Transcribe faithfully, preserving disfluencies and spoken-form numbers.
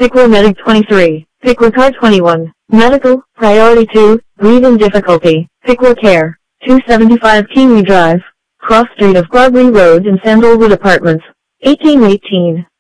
Pickler Medic twenty-three. Pickler Car twenty-one. Medical, Priority two, Breathing Difficulty. Pickler Care. two seventy-five Kingsley Drive, Cross Street of Barbary Road in Sandalwood Apartments. eighteen eighteen.